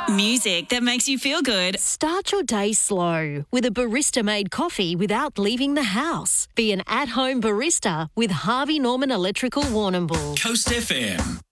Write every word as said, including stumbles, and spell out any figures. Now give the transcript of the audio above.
Music that makes you feel good. Start your day slow with a barista-made coffee without leaving the house. Be an at-home barista with Harvey Norman Electrical Warrnambool. Coast F M.